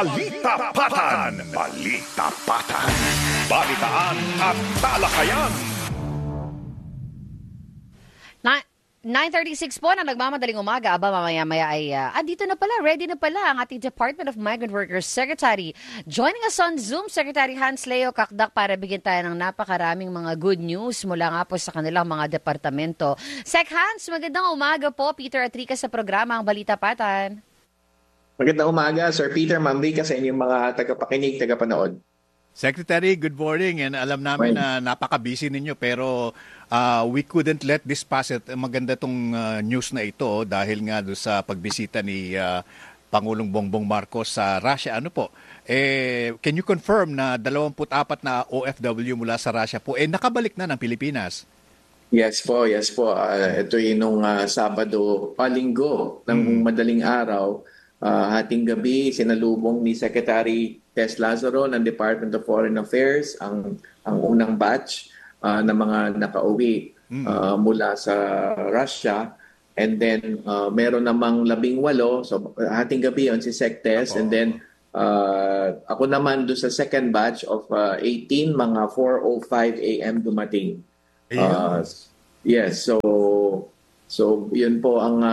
Balita Patan. Balita Patan. Balitaan at talakayan. 9:36 po na nagmamadaling umaga. Aba, mamaya-maya ay dito na pala, ready na pala ang ating Department of Migrant Workers Secretary. Joining us on Zoom, Secretary Hans Leo Kakdak para bigyan tayo ng napakaraming mga good news mula nga po sa kanilang mga departamento. Sec Hans, magandang umaga po. Peter Atrica sa programa Ang Balita Patan. Magandang umaga, Sir Peter, Ma'am Rika, sa inyong mga tagapakinig, tagapanood. Secretary, good morning. And alam namin na napaka-busy ninyo pero we couldn't let this pass it. Maganda tong news na ito dahil nga doon sa pagbisita ni Pangulong Bongbong Marcos sa Russia. Ano po? Can you confirm na 24 na OFW mula sa Russia po nakabalik na ng Pilipinas? Yes po. Ito yung nung Sabado, Linggo, ng madaling araw. Hating gabi, sinalubong ni Secretary Tess Lazaro ng Department of Foreign Affairs ang unang batch ng mga nakauwi mula sa Russia. And then meron namang 18. So hating gabi yon si Sec Tess. And then ako naman do sa second batch of 18, mga 4:05 a.m. dumating. Yes, so yun po ang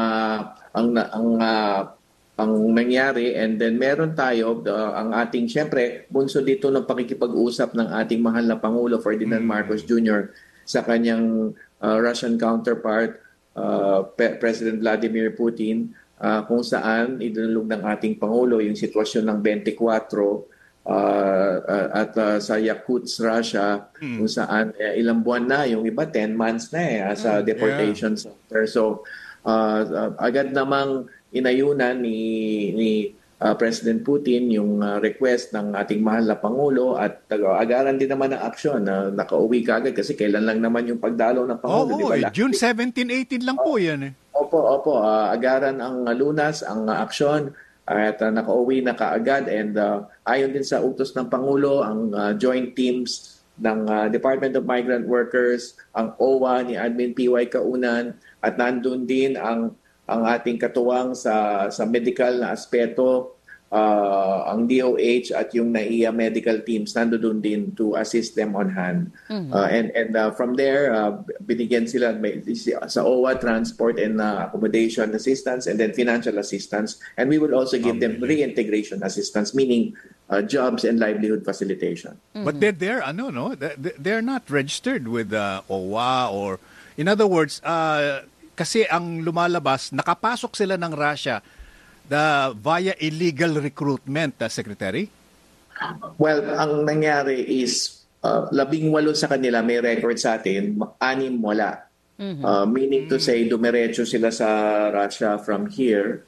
nangyari. And then meron tayo ang ating, syempre, bunso dito ng pakikipag-usap ng ating mahal na Pangulo Ferdinand Marcos Jr. sa kanyang Russian counterpart, President Vladimir Putin, kung saan idinulog ng ating Pangulo yung sitwasyon ng 24 at sa Yakutsk, Russia, kung saan ilang buwan na, yung iba 10 months na sa deportation center. So agad namang inayunan ni President Putin yung request ng ating mahal na Pangulo at agaran din naman ng aksyon na nakauwi kagad kasi kailan lang naman yung pagdalaw ng Pangulo. June 17, 18 lang po yan. Opo. Agaran ang lunas, ang aksyon at nakauwi na kaagad. And ayon din sa utos ng Pangulo, ang joint teams ng Department of Migrant Workers, ang OWA ni Admin PY Kaunan at nandun din ang ating katuwang sa medical na aspeto, ang DOH at yung NAIA medical teams nandoon din to assist them on hand. And from there, binigyan sila sa OWA transport and accommodation assistance and then financial assistance. And we will also give them reintegration assistance, meaning jobs and livelihood facilitation. But they're not registered with OWA, or in other words, kasi ang lumalabas, nakapasok sila ng Russia via illegal recruitment, Secretary? Well, ang nangyari is 18 sa kanila may record sa atin, 6 wala. Meaning to say, dumiretso sila sa Russia from here.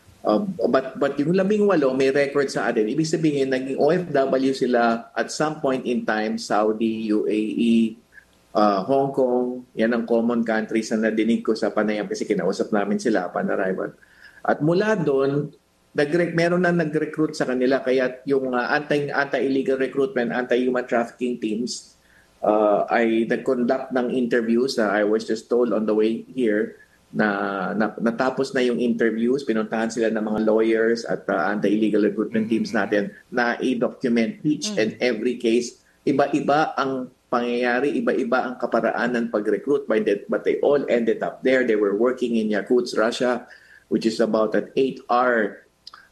But yung 18 may record sa atin. Ibig sabihin, naging OFW sila at some point in time, Saudi, UAE, Hong Kong, yan ang common countries na nadinig ko sa panayam kasi kinausap namin sila upon arrival. At mula doon, meron na nag-recruit sa kanila kaya yung anti-illegal recruitment, anti-human trafficking teams ay nag-conduct ng interviews. I was just told on the way here na natapos na yung interviews, pinuntahan sila ng mga lawyers at anti-illegal recruitment teams natin na i-document each and every case. Iba-iba ang pangyayari, iba-iba ang kaparaan ng pag-recruit, but they all ended up there. They were working in Yakutsk, Russia, which is about an 8-hour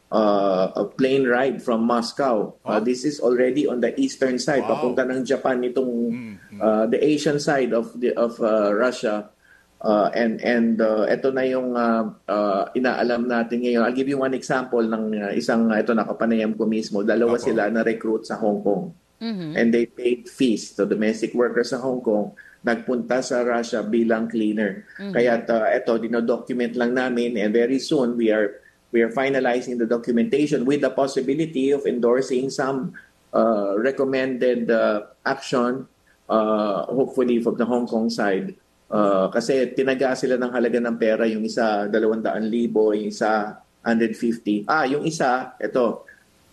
plane ride from Moscow. This is already on the eastern side, papunta ng Japan, itong the Asian side of Russia. And ito na yung inaalam natin ngayon. I'll give you one example ng isang, ito nakapanayam ko mismo. Dalawa sila na recruit sa Hong Kong. And they paid fees to domestic workers sa Hong Kong, nagpunta sa Russia bilang cleaner. Kaya ito, dino-document lang namin, and very soon we are finalizing the documentation with the possibility of endorsing some recommended action, hopefully from the Hong Kong side. Kasi tinaga sila ng halaga ng pera, yung isa 200,000, yung isa 150. Yung isa, ito,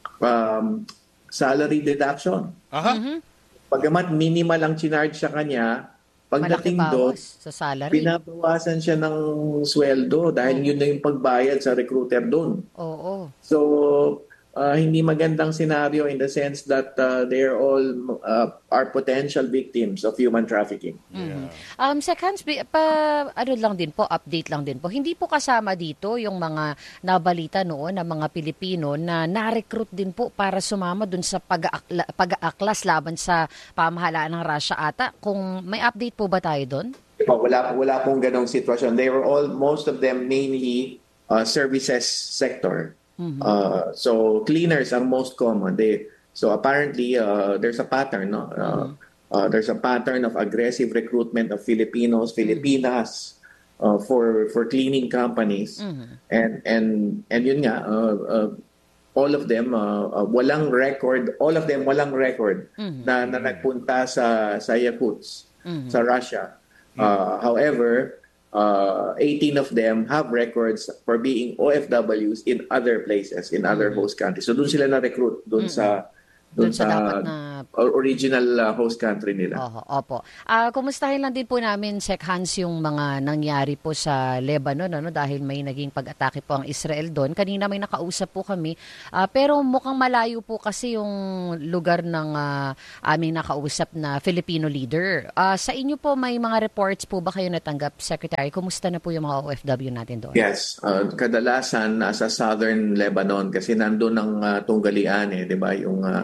salary deduction. Pagamat minimal ang chinarge sa kanya, pagdating doon, pinabawasan siya ng sweldo dahil yun na yung pagbayad sa recruiter doon. So, hindi magandang scenario in the sense that they're all are potential victims of human trafficking. Sec Hans, ano lang din po, update lang din po. Hindi po kasama dito yung mga nabalita noon ng mga Pilipino na na-recruit din po para sumama dun sa pag-aaklas laban sa pamahalaan ng Russia ata. Kung may update po ba tayo doon? Wala pong ganong sitwasyon. They were most of them mainly services sector. So cleaners are most common. So apparently there's a pattern, no? There's a pattern of aggressive recruitment of Filipinos, Filipinas for cleaning companies. And yun nga, all of them walang record, na nagpunta sa Yakuts, sa Russia. However, 18 of them have records for being OFWs in other places, in other host countries. So doon sila na-recruit, doon sa dapat na original host country nila. Opo. Kumustahin lang din po namin, Sec Hans, yung mga nangyari po sa Lebanon, dahil may naging pag-atake po ang Israel doon. Kanina may nakausap po kami, pero mukhang malayo po kasi yung lugar ng aming nakausap na Filipino leader. Sa inyo po, may mga reports po ba kayo natanggap, Secretary? Kumusta na po yung mga OFW natin doon? Yes. Kadalasan nasa southern Lebanon kasi nandun ang tunggalian, di ba?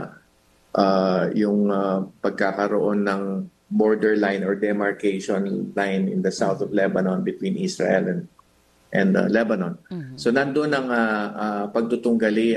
Yung pagkakaroon ng borderline or demarcation line in the south of Lebanon between Israel and Lebanon. So nandun ang pagtutunggali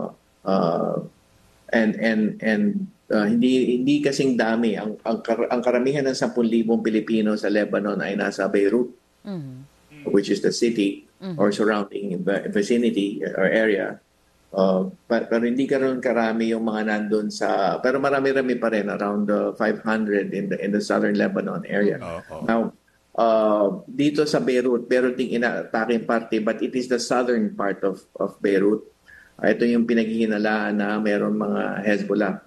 hindi kasing dami. Ang karamihan ng 10,000 Pilipino sa Lebanon ay nasa Beirut, which is the city or surrounding vicinity or area. Pero hindi ganoon karami yung mga nandun pero marami-rami pa rin, around 500 in the southern Lebanon area. Now, dito sa Beirut ding ina-attacking party, but it is the southern part of Beirut. Ito yung pinaghihinalaan na meron mga Hezbollah.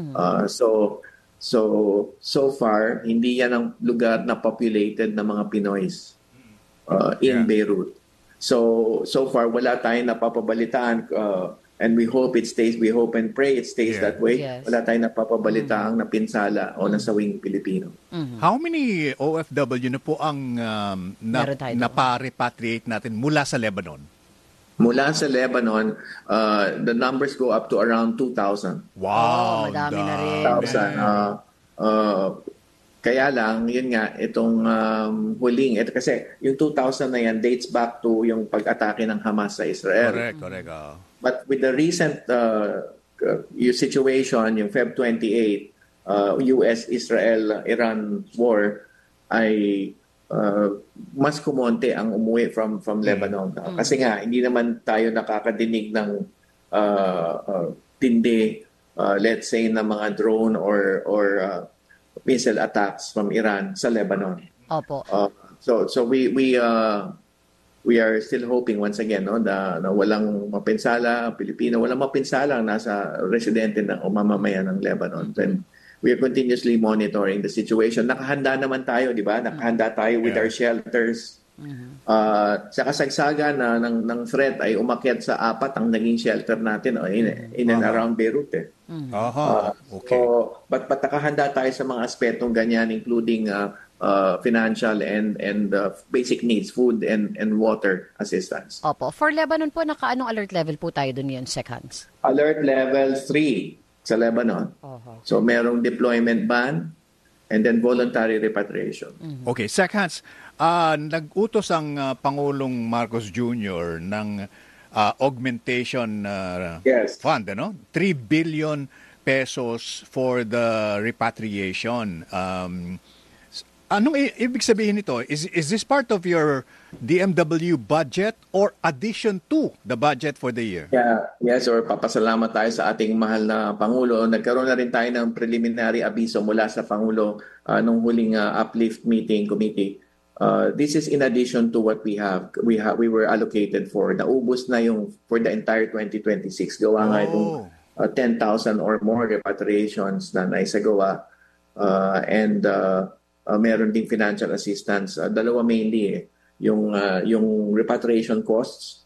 So far, hindi yan ang lugar na populated na mga Pinoys in Beirut. So far wala tayong napapabalitaan, and we hope and pray it stays that way. Yes. Wala tayong napapabalitaang napinsala o nasawing Pilipino. How many OFW na po ang napa-repatriate natin mula sa Lebanon? Mula sa Lebanon, the numbers go up to around 2,000. Wow! Madami na rin. 2,000. Kaya lang, yun nga, itong huling, ito kasi yung 2,000 na yan dates back to yung pag-atake ng Hamas sa Israel. Correct. But with the recent situation, yung Feb 28, US-Israel-Iran war, ay mas kumonte ang umuwi from Lebanon. Kasi nga, hindi naman tayo nakakadinig ng tindi, let's say, na mga drone or missile attacks from Iran sa Lebanon. Opo. So we are still hoping once again, na walang mapinsala Pilipino, walang mapinsala nasa residente o mamamayan ng Lebanon. And we are continuously monitoring the situation. Nakahanda naman tayo, di ba? Nakahanda tayo with our shelters. Sa kasagsagan ng threat ay umakyat sa 4 ang naging shelter natin in and around Beirut. Okay. So, but nakahanda tayo sa mga aspetong ganyan, including financial and basic needs, food and water assistance. Opo. For Lebanon po, anong alert level po tayo dun yun, Sec Hans? Alert level 3 sa Lebanon. So merong deployment ban and then voluntary repatriation. Okay, Sec Hans, nag-utos ang Pangulong Marcos Jr. ng augmentation fund, 3 billion pesos for the repatriation. Anong ibig sabihin nito? Is this part of your DMW budget or addition to the budget for the year? Yes, or papasalamat tayo sa ating mahal na Pangulo. Nagkaroon na rin tayo ng preliminary abiso mula sa Pangulo nung huling uplift committee. This is in addition to what we have. We were allocated for. Naubos na yung for the entire 2026. Gawa nga itong 10,000 or more repatriations na naisagawa. And meron ding financial assistance. Dalawa mainly yung repatriation costs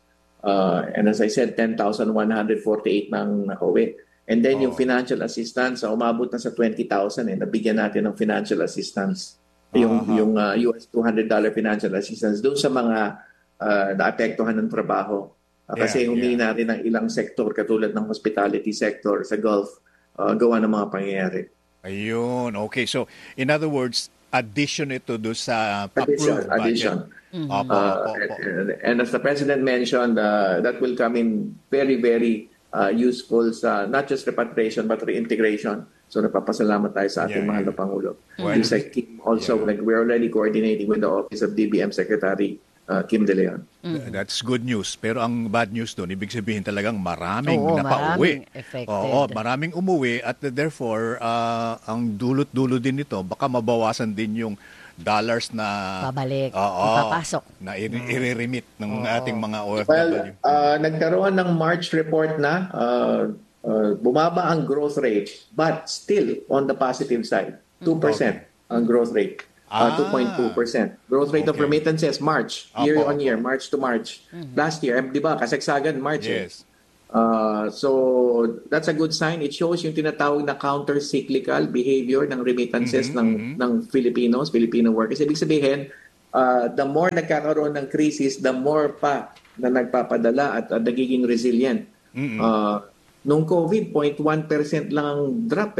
And as I said, 10,148 nang nakauwi. And then yung financial assistance, umabot na sa 20,000 nabigyan natin ng financial assistance. Yung US $200 financial assistance doon sa mga naapektuhan ng trabaho. Kasi humingi na rin ng ilang sektor katulad ng hospitality sector sa Gulf gawa ng mga pangyayari. Ayun. Okay. So, in other words, addition ito doon sa approved budget. And as the President mentioned, that will come in very, very useful sa not just repatriation but reintegration. So napapasalamat tayo sa ating mahal na Pangulo. Just like Kim also, like we're already coordinating with the Office of DBM Secretary Kim De Leon. That's good news. Pero ang bad news doon, ibig sabihin talagang maraming napauwi. Maraming affected. Maraming umuwi at therefore, ang dulot-dulo din nito, baka mabawasan din yung dollars na babalik, ipapasok na i-remit ng ating mga OFW. Well, nagkaroon ng March report na bumaba ang growth rate but still on the positive side. 2% ang growth rate. 2.2%. Growth rate of remittances March, year on year, March to March. Last year, di ba, kasagsagan March. Yes. So that's a good sign. It shows yung tinatawag na counter-cyclical behavior ng remittances ng Filipino workers. Ibig sabihin, the more nagkakaroon ng crisis, the more pa na nagpapadala at nagiging resilient. Nung COVID, 0.1% lang ang drop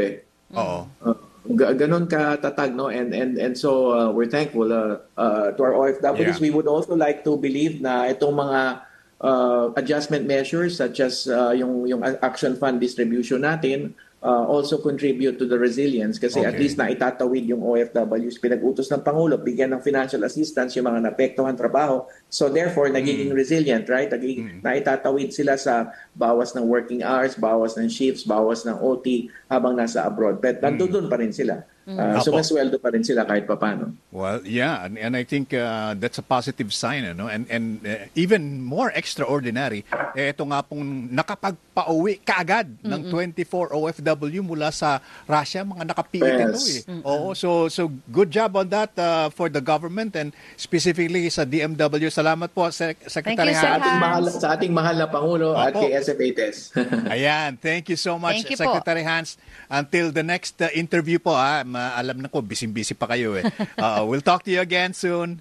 ganon katatag, no? And so we're thankful to our OFWs. We would also like to believe na itong mga adjustment measures such as yung action fund distribution natin also contribute to the resilience kasi at least na itatawid yung OFWs. Pinag-utos ng Pangulo, bigyan ng financial assistance yung mga naapektuhan trabaho. So therefore, nagiging resilient, right? Na itatawid sila sa bawas ng working hours, bawas ng shifts, bawas ng OT habang nasa abroad. But nandun pa rin sila. Sumasweldo pa rin sila kahit papano. Well, yeah, and I think that's a positive sign, ano? And even more extraordinary, ito nga pong nakapagpauwi kaagad ng 24 OFW mula sa Russia, mga nakapiit ito Oo, so good job on that for the government and specifically sa DMW. Salamat po, Secretary Hans. Sa ating mahal na Pangulo at kay SFATES. Ayan, thank you so much, Secretary Hans. Until the next interview po, alam na ko, busy-busy pa kayo We'll talk to you again soon.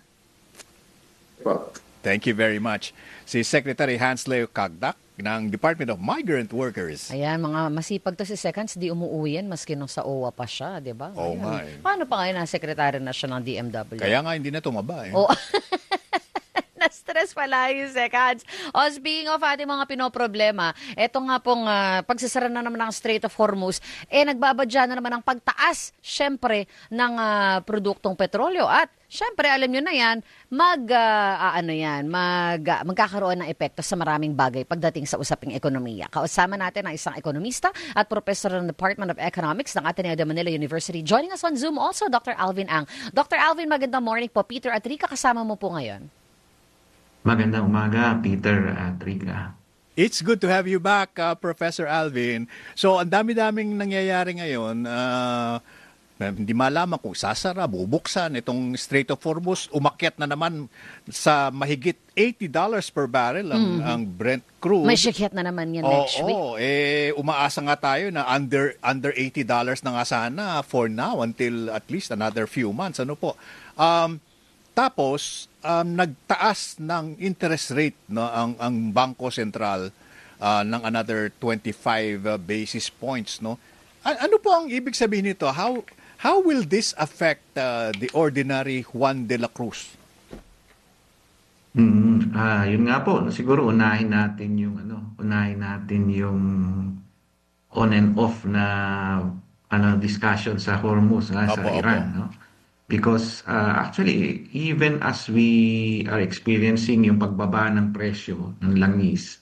Thank you very much. Si Secretary Hans Leo Cagdac ng Department of Migrant Workers. Ayan, mga masipag to si Seconds, di umuwi yan maski nung sa OWA pa siya, di ba? Oo nga Paano pa ngayon na Secretary na siya ng DMW? Kaya nga hindi na tumaba Na-stress pala yung Seconds. Speaking of ating mga pinoproblema, eto nga pong pagsasara na naman ng Strait of Hormuz, nagbabadya na naman ang pagtaas, syempre, ng produktong petrolyo. At syempre, alam nyo na yan, magkakaroon ng epekto sa maraming bagay pagdating sa usaping ekonomiya. Kausama natin ang isang ekonomista at professor ng Department of Economics ng Ateneo de Manila University. Joining us on Zoom also, Dr. Alvin Ang. Dr. Alvin, magandang morning po. Peter at Rica, kasama mo po ngayon. Magandang umaga, Peter at Rica. It's good to have you back, Professor Alvin. So, ang dami-daming nangyayari ngayon. Hindi malaman kung sasara, bubuksan itong Strait of Hormuz. Umakyat na naman sa mahigit $80 per barrel ang Brent crude. May sikyat na naman yan next week. Umaasa nga tayo na under $80 na nga sana for now until at least another few months. Ano po? Tapos, nagtaas ng interest rate ang Bangko Sentral ng another 25 basis points. No? Ano po ang ibig sabihin nito? How will this affect the ordinary Juan de la Cruz? Yun nga po, siguro unahin natin yung on and off na discussion sa Hormuz sa Iran, no? Because actually, even as we are experiencing yung pagbaba ng presyo ng langis,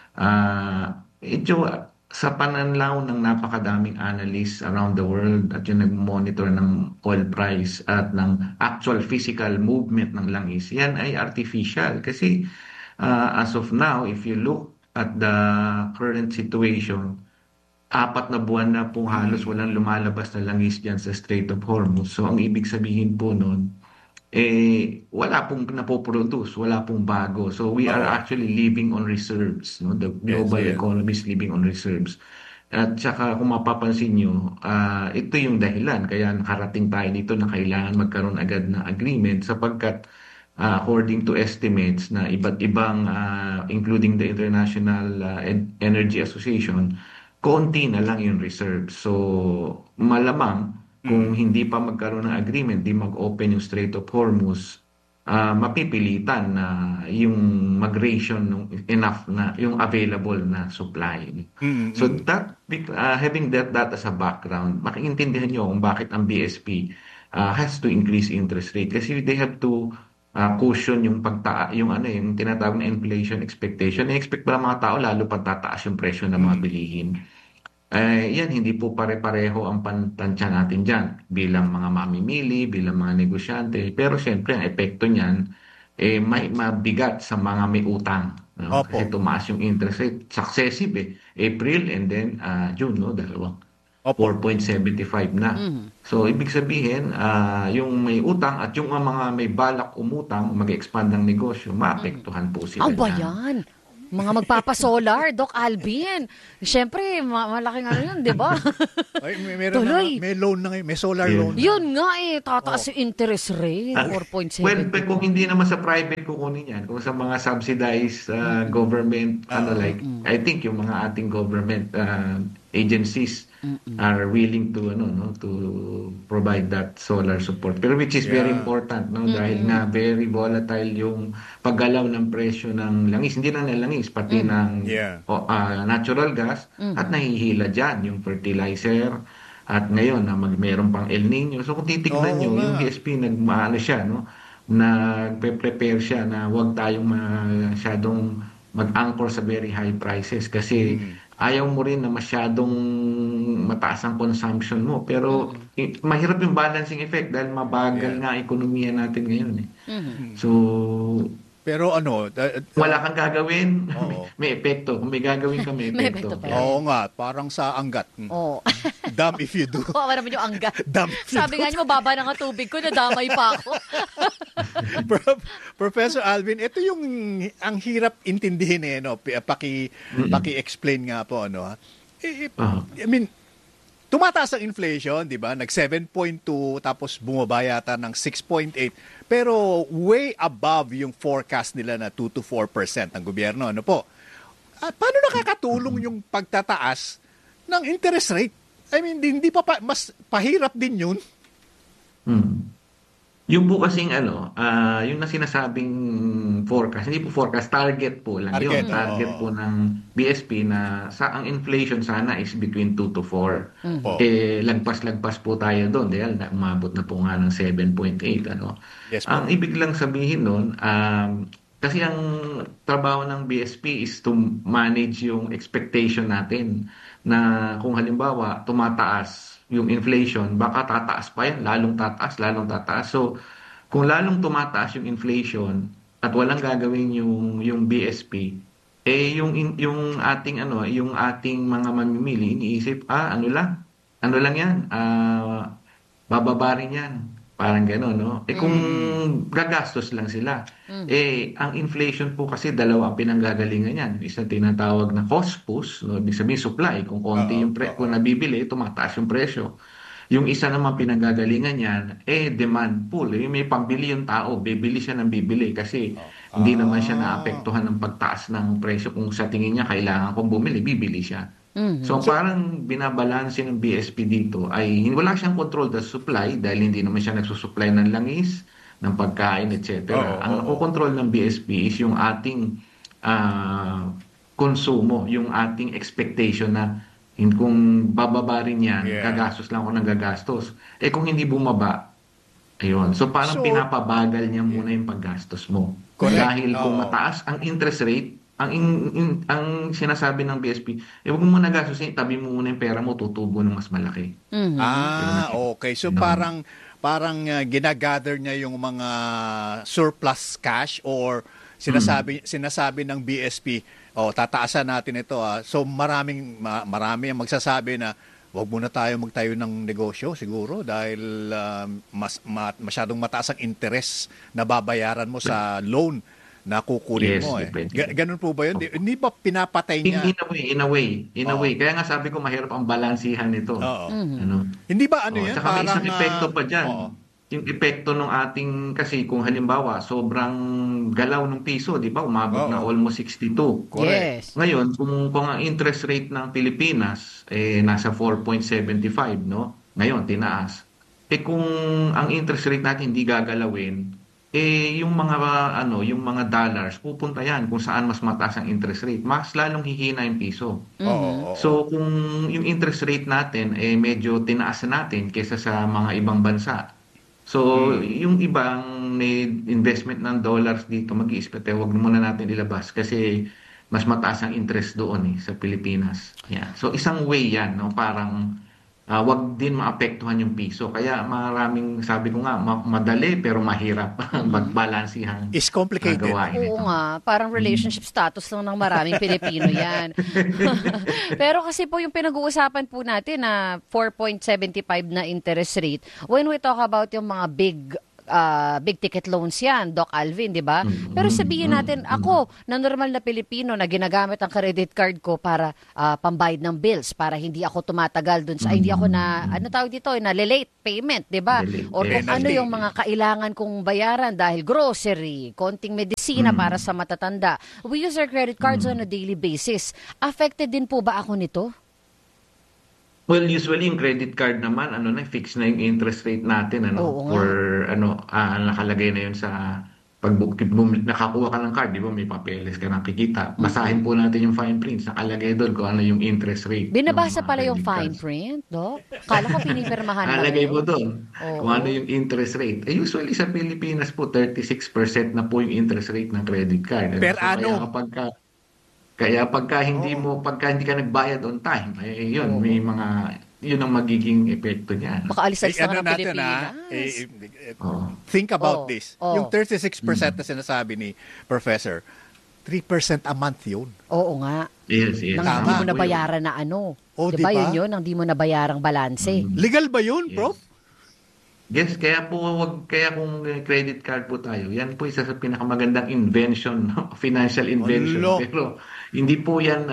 sa pananaw ng napakadaming analysts around the world at yung nag-monitor ng oil price at ng actual physical movement ng langis, yan ay artificial. Kasi as of now, if you look at the current situation, 4 na buwan na po halos walang lumalabas na langis dyan sa Strait of Hormuz. So ang ibig sabihin po nun, wala pong napoproduce, wala pong bago. So we are actually living on reserves, no? The global economy is living on reserves. At saka kung mapapansin nyo, ito yung dahilan kaya nakarating tayo dito na kailangan magkaroon agad ng agreement sapagkat according to estimates na iba't ibang including the International Energy Association, konti na lang yung reserve. So malamang kung hindi pa magkaroon ng agreement, di mag-open yung Strait of Hormuz, mapipilitan na yung mag-ration enough na yung available na supply. So that having that as a background, makiintindihan nyo kung bakit ang BSP has to increase interest rate kasi they have to cushion yung yung tinatawag na inflation expectation. I-expect pa ng mga tao lalo pag tataas yung presyo ng mga bilihin. Yan, hindi po pare-pareho ang pantansya natin dyan bilang mga mamimili, bilang mga negosyante. Pero siyempre, ang epekto niyan, may mabigat sa mga may utang. No? Kasi tumaas yung interest rate. Successive April and then June, no? Dalawang. 4.75 na. So, ibig sabihin, yung may utang at yung mga may balak umutang, mag-expand ng negosyo, maapektuhan po sila. Ang bayan! Mga magpapasolar, Doc Alvin. Siyempre, malaking yun, di ba? Tuloy. May loan na ngayon, may solar loan. Yun nga tataas yung interest rate, 4.7. Well, kung hindi naman sa private kukunin yan, kung sa mga subsidized government, I think yung mga ating government agencies are willing to to provide that solar support, pero which is very important dahil nga very volatile yung paggalaw ng presyo ng langis, hindi lang ng langis pati ng natural gas at nahihila diyan yung fertilizer at ngayon na meron pang El Nino. So kung titignan nyo yung BSP nagpe-prepare siya na huwag tayong masyadong mag-anchor sa very high prices kasi ayaw mo rin na masyadong mataas ang consumption mo. Pero mahirap yung balancing effect dahil mabagal nga ekonomiya natin ngayon. So, pero wala kang gagawin, may epekto. Kung may gagawin ka, may epekto. Oo nga, parang sa anggat. Damn if you do. Oo, naman yung anggat. Sabi nga niyo, mababa na nga tubig ko, nadamay pa ako. Professor Alvin, ito yung ang hirap intindihin paki-explain nga po I mean, tumataas ang inflation, di ba? Nag 7.2 tapos bumaba yata ng 6.8 pero way above yung forecast nila na 2 to 4% ng gobyerno. Ano po? At paano nakakatulong yung pagtataas ng interest rate? I mean, hindi pa mas pahirap din yun. Yung po kasing yung na sinasabing forecast, hindi po forecast, target po lang yun. Target po ng BSP na ang inflation sana is between 2 to 4. Lagpas-lagpas po tayo doon dahil umabot na po nga ng 7.8. Yes, ang ibig lang sabihin doon, kasi ang trabaho ng BSP is to manage yung expectation natin na kung halimbawa tumataas yung inflation, baka tataas pa yan, lalong tataas. So, kung lalong tumataas yung inflation at walang gagawin yung BSP, yung ating yung ating mga mamimili iniisip, ano lang yan, bababa rin yan. Parang gano'n, no? Kung gagastos lang sila. Ang inflation po kasi dalawa ang pinanggagalingan yan. Isa tinatawag na cost push, no? Ibig sabihin supply. Kung konti yung kung nabibili, tumataas yung presyo. Yung isa naman pinanggagalingan yan, demand pull. May pambili yung tao, bibili siya ng bibili kasi hindi naman siya naapektuhan ng pagtaas ng presyo. Kung sa tingin niya kailangan kong bumili, bibili siya. So parang binabalanse ng BSP dito ay wala siyang control the supply dahil hindi naman siya nagsusupply ng langis, ng pagkain, etc. Ang nakokontrol ng BSP is yung ating konsumo, yung ating expectation na kung bababa rin yan, gagastos lang ako ng gagastos. Kung hindi bumaba, ayun. So parang pinapabagal niya muna yung paggastos mo. Correct. Dahil kung mataas ang interest rate, ang sinasabi ng BSP, huwag mo muna gastusin, tabi mo muna yung pera mo, tutubo ng mas malaki. Okay. So parang ginagather niya yung mga surplus cash or sinasabi ng BSP, tataasan natin ito. So marami ang magsasabi na wag muna tayo magtayo ng negosyo siguro dahil masyadong mataas ang interest na babayaran mo sa loan na kukunin mo eh. depende. Ganun po ba yun? Hindi ba pinapatay niya? In a way. Kaya nga sabi ko mahirap ang balansihan nito. Oo. Ano? Hindi ba ano yan? Tsaka may isang epekto pa dyan. oo. Yung epekto ng ating, kasi kung halimbawa, sobrang galaw ng piso, di ba? Umabot na almost 62. Correct. Yes. Ngayon, kung ang interest rate ng Pilipinas nasa 4.75, no? Ngayon, tinaas. Kung ang interest rate natin hindi gagalawin, yung mga dollars, pupunta yan kung saan mas mataas ang interest rate. Mas lalong hihina yung piso. Oo. So, kung yung interest rate natin, medyo tinaas na natin kaysa sa mga ibang bansa. So, yung ibang may investment ng dollars dito, mag-iispete, huwag muna natin ilabas kasi mas mataas ang interest doon sa Pilipinas. Yeah. So, isang way yan, no? Parang wag din maapektuhan yung piso. Kaya maraming, sabi ko nga, madali pero mahirap magbalansihan. It's complicated. Oo nga, parang relationship status lang ng maraming Pilipino yan. Pero kasi po yung pinag-uusapan po natin na 4.75 na interest rate, when we talk about yung mga big ticket loans yan, Doc Alvin, di ba? Pero sabihin natin, ako, na normal na Pilipino na ginagamit ang credit card ko para pambayad ng bills, para hindi ako tumatagal dun sa, hindi ako na, ano tawag dito, na late payment, di ba? Or kung ano yung mga kailangan kong bayaran dahil grocery, konting medisina para sa matatanda. We use our credit cards on a daily basis. Affected din po ba ako nito? Well, usually yung credit card naman, fix na yung interest rate natin, Oo nga. or nakalagay na yun sa nakakuha ka ng card, di ba, may papeles ka nakikita. Basahin po natin yung fine print, nakalagay doon kung ano yung interest rate. Binabasa ng mga pala yung credit fine cards. print, Doc? Kala ko pinipirmahan na Nakalagay rin. po doon Oo. kung ano yung interest rate. Usually sa Pilipinas po, 36% na po yung interest rate ng credit card. Per Kaya annum. pagka hindi ka nagbayad on time, yun ang magiging epekto niya. Baka alis-alis na ano ng natin Pilipinas. think about Oo. this. Oo. Yung 36% na sinasabi ni Professor, 3% a month yun. Oo nga. Yes. Nang Tama. hindi mo nabayaran na ano. Oh, diba diba? yun? Nang di mo nabayarang balanse. Legal ba yun, Yes. Prof? Yes, kaya kung credit card po tayo, yan po isa sa pinakamagandang invention, financial invention. Alo. Pero hindi po yan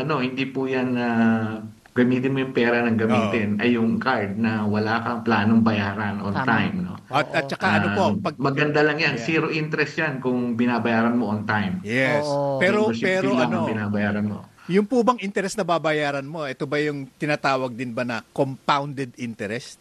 gamitin mo yung pera ng gamitin ay yung card na wala kang planong bayaran on Tama. time, no? At saka ano po, pag maganda lang yan, zero interest yan kung binabayaran mo on time. yes. Oo. Pero Membership fee lang ang ano, binabayaran mo. yung po bang interest na babayaran mo, ito ba yung tinatawag din ba na compounded interest?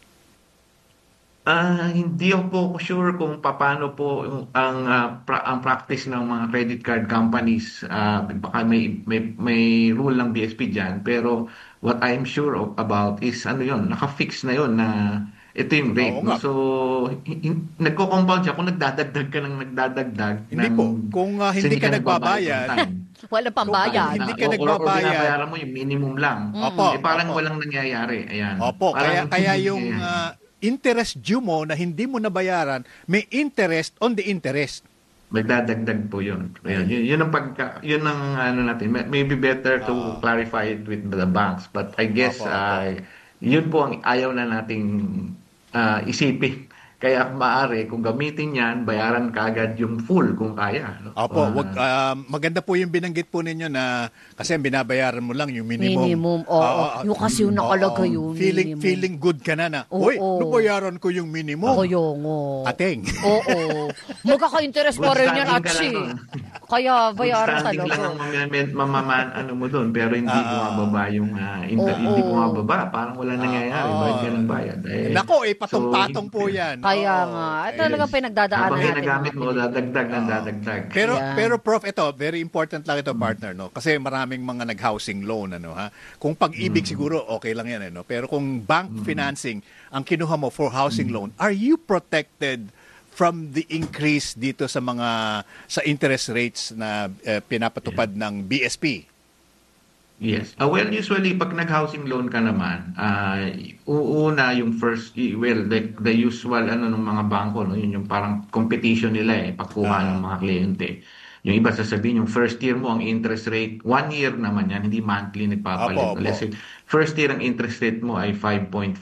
Hindi ako po sure kung paano po ang practice ng mga credit card companies. Baka may rule ng BSP diyan, pero what I'm sure about is naka-fix na yon na ito yung rate. Oo No? nga. So nagko-compound siya kung nagdadagdag ka ng nagdadagdag. Hindi po. Kung hindi ka nagbabayad, Walang pambayad. Hindi ka Or nagbabayad. binabayaran mo yung minimum lang. Opo, Parang opo. walang nangyayari. Ayan. Opo, Parang kaya yung nangyayari. interest due mo na hindi mo nabayaran, may interest on the interest. Magdadagdag po yun. Ayun, yun ang natin. Maybe better to clarify it with the banks. But I guess Opo. yun po ang ayaw na nating isipin. Kaya maaari, kung gamitin yan, bayaran kaagad yung full kung kaya. No? Opo, maganda po yung binanggit po ninyo na kasi ang binabayaran mo lang yung minimum. Minimum, oo. Yung kasi yung nakalagay Oo. yung minimum. Feeling good ka na. Oo. Uy, nabayaran ko yung minimum. Ako yung, Ateng. Oo. Magkaka-interest pa rin yan, Good standing ka Atsi. lang, Kaya bayaran standing talaga. lang ang mo doon, pero hindi bumababa yung hindi bumababa. Parang wala nangyayari. Bayad ka ng bayad. Nako, patong-patong po yan. Kaya Oo. nga. Talagang pinagdadaanan Habang natin. ginagamit mo, dadagdag ng dadagdag. Pero Prof, ito, very important lang ito, partner, no? Kasi maraming mga nag-housing loan, ha? Kung pag-ibig siguro, okay lang yan, no? Pero kung bank financing ang kinuha mo for housing loan, are you protected from the increase dito sa interest rates na pinapatupad ng BSP? Yes. Well, usually, pag nag-housing loan ka naman, uuna yung first, the usual ng mga bangko, no? Yun yung parang competition nila pagkuha ng mga kliyente. Yung iba sasabihin, yung first year mo, ang interest rate, 1 year naman yan, hindi monthly nagpapalit. Opo. Let's say, first year ang interest rate mo ay 5.5%.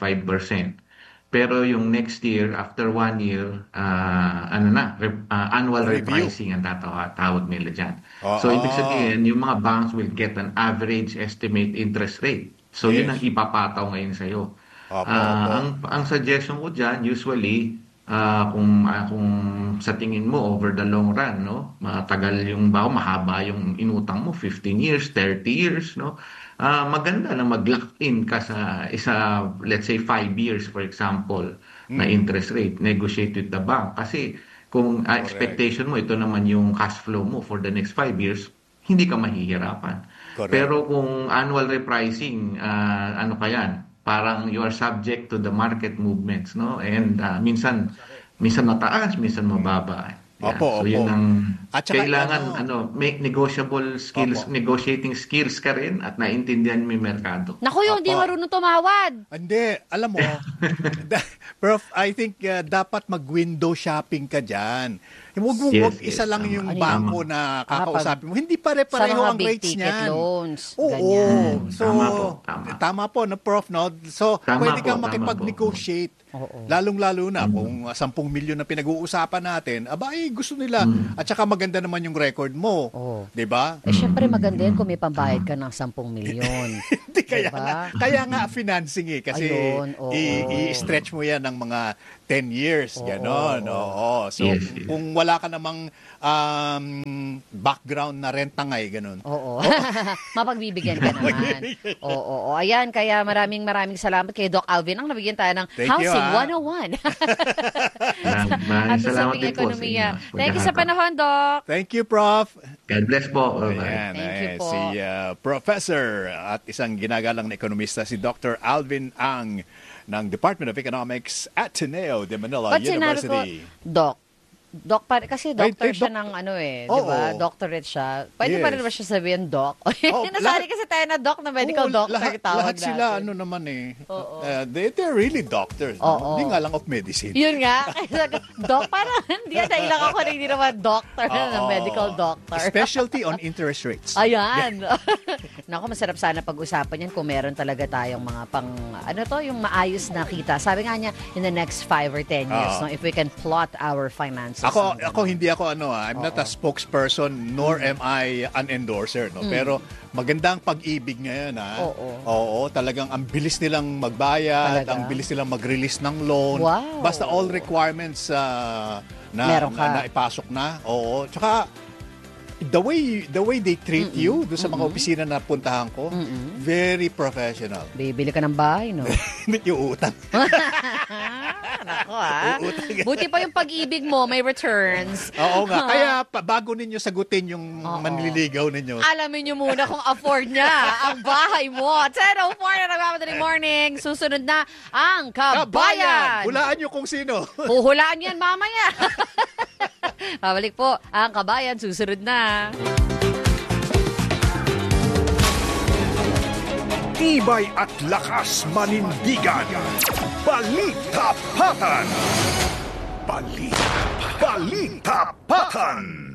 Pero yung next year, after 1 year, annual Review. repricing ang tawag nila dyan. Oo. So, ibig sabihin, yung mga banks will get an average estimate interest rate. So, yun Yes. ang ipapataw ngayon sa'yo. Opo. Ang suggestion ko dyan, usually, kung sa tingin mo over the long run, no, matagal yung mahaba yung inutang mo, 15 years, 30 years, no, maganda na mag-lock in ka sa let's say 5 years, for example, na interest rate, negotiate with the bank. Kasi kung expectation mo, ito naman yung cash flow mo for the next 5 years, hindi ka mahihirapan. Correct. Pero kung annual repricing, ano ka yan? Parang you are subject to the market movements, no? And minsan mataas, minsan mababa. Yan. Opo, So yun ang At saka, kailangan make negotiable skills, negotiating skills ka rin at naintindihan mo yung merkado. Naku, yung hindi Opo. marunong tumawad. Hindi, alam mo, Prof, I think dapat mag-window shopping ka dyan. Huwag Yes, isa lang tama. yung Ano bangko yun? na kakausapin mo. Hindi pare-pareho Sa mga ang big rates ticket niyan. loans, Oo. ganyan. So, Tama po, tama. tama po, no, Prof, no? So, Tama pwede po, kang tama makipag-negotiate. Oo. Lalong-lalo na kung 10 milyon na pinag-uusapan natin, gusto nila. At saka maganda naman yung record mo. Oo. 'Di ba? Eh, syempre maganda yan kung may pambayad ka ng 10 milyon. Hindi, Diba? kaya nga financing kasi Ayun, oo. i-stretch mo yan ng mga 10 years, gano'n. Oo. So, Yes, yes. kung wala ka namang background na rentangay, gano'n. Oo. Mapagbibigyan ka naman. Oo. Ayan, kaya maraming salamat kay Doc Alvin ang nabigyan tayo ng Thank you, Housing ah. 101. Maraming At salamat usaping din po sa ekonomiya. inyo. Thank you sa panahon, Doc. Thank you, Prof. God bless po. Bye-bye. Ayan, Thank you po. si Professor at isang ginagalang na ekonomista, si Dr. Alvin Ang ng Department of Economics, Ateneo de Manila Ba't sinabi ko, University. Doc pa kasi doctor Ay, siya doc- ng di Oo. ba? Doctorate siya. Pwede pa rin Yes. ba siya sabihin doc? Oh, Nasali lahat- kasi tayo na doc na medical Oo, doctor lahat tawag sila natin. naman Oo. they're really doctors. Oo. Hindi nga lang of medicine. Yun nga. Kaya doc, parang hindi na ilang ako na hindi naman doctor na Oo. medical doctor. Specialty on interest rates. Ayan. Naku, masarap sana pag-usapan yan kung meron talaga tayong mga yung maayos na kita. Sabi nga niya, in the next 5 or 10 years, Oo. no, if we can plot our finances. Ako hindi ako I'm not a spokesperson nor am I an endorser, no. Pero magandang pag-ibig ngayon, ha. Oo, talagang ang bilis nilang magbayad, Talaga? ang bilis nilang mag-release ng loan. Wow. Basta all requirements Meron ka. na ipasok na. Oo. Tsaka the way they treat you doon sa mga opisina na puntahan ko, very professional. Bibili ka ng bahay, no? Hindi yung utang. Nako, ah. Uutang. Buti pa yung pag-ibig mo, may returns. Oo nga. Kaya bago ninyo sagutin yung manliligaw ninyo, Alamin nyo muna kung afford niya ang bahay mo. 10:04 na nagmamadaling morning. Susunod na ang Kabayan. Hulaan nyo kung sino. Huhulaan yan mamaya. Pabalik po ang Kabayan. Susunod na. Tibay at lakas manindigan. Balita Patan. Balita Patan.